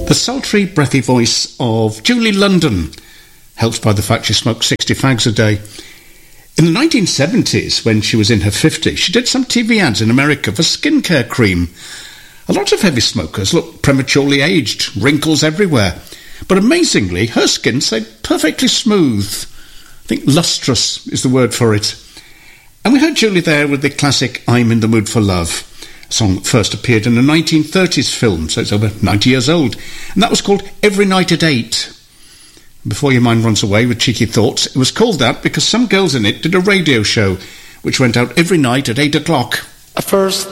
The sultry, breathy voice of Julie London, helped by the fact she smoked 60 fags a day. In the 1970s, when she was in her 50s, she did some TV ads in America for skincare cream. A lot of heavy smokers look prematurely aged, wrinkles everywhere. But amazingly, her skin stayed perfectly smooth. I think lustrous is the word for it. And we heard Julie there with the classic I'm in the Mood for Love, a song that first appeared in a 1930s film, so it's over 90 years old. And that was called Every Night at 8. Before your mind runs away with cheeky thoughts, it was called that because some girls in it did a radio show which went out every night at 8 o'clock. At first